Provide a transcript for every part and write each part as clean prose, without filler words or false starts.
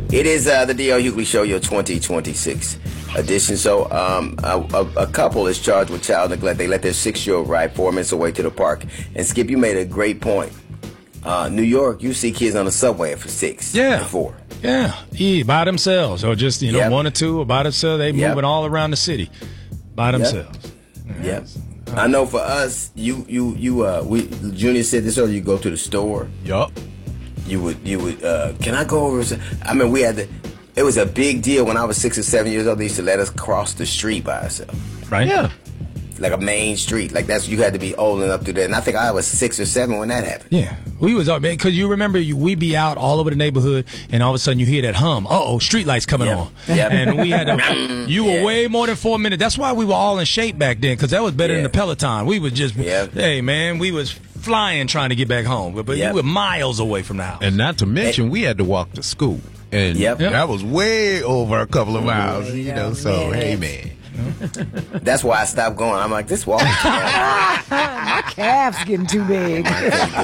It is the D.L. Hughley Show, your 2026 edition. So a couple is charged with child neglect. They let their 6-year-old ride 4 minutes away to the park. And Skip, you made a great point. New York, you see kids on the subway for 6 and 4. Yeah, by themselves, or just one or two, or by themselves. They moving all around the city by themselves. Yep. I know for us, Junior said this earlier. You go to the store. Yup. You would. Can I go over? I mean, we had to. It was a big deal when I was 6 or 7 years old. They used to let us cross the street by ourselves. Right. Yeah. Like a main street. Like you had to be old enough to do that. And I think I was 6 or 7 when that happened. Yeah. We was out, because you remember we be out all over the neighborhood, and all of a sudden you hear that hum. Street lights coming on. Yep. And we had to. You were way more than 4 minutes. That's why we were all in shape back then, because that was better than the Peloton. We was just, hey man, we was flying trying to get back home, but you were miles away from the house. And not to mention, we had to walk to school, and that was way over a couple of miles. So hey man. That's why I stopped going. I'm like, this walk. My calf's getting too big. I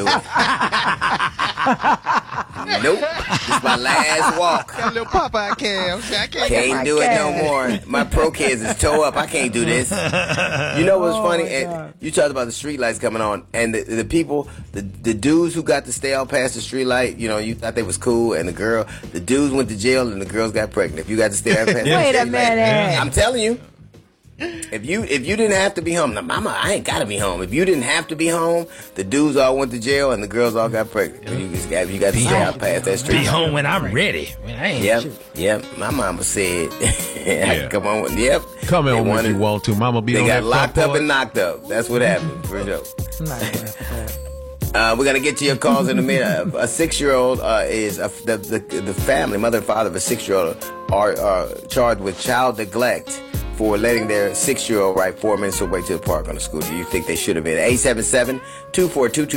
can't do it. Nope. This is my last walk. Got a little Popeye calf. I Can't do it no more. My pro kids is toe up. I can't do this. You know what's funny? And you talked about the street lights coming on, and the people, the dudes who got to stay out past the street light, you thought they was cool, and the dudes went to jail, and the girls got pregnant. If you got to stay out past the Wait street a minute. light, I'm telling you. If you didn't have to be home, now mama, I ain't gotta be home. If you didn't have to be home, the dudes all went to jail and the girls all got pregnant. You got to stay out past that street. Be home when I'm ready. Yep. My mama said, "Come on, Come on when you want to, mama." They got locked up and knocked up. That's what happened for sure. We're gonna get to your calls in a minute. A 6-year-old is the family, mother and father of a 6-year-old are charged with child neglect for letting their 6-year-old ride 4 minutes away to the park on the scooter. You think they should have been? 877-242-2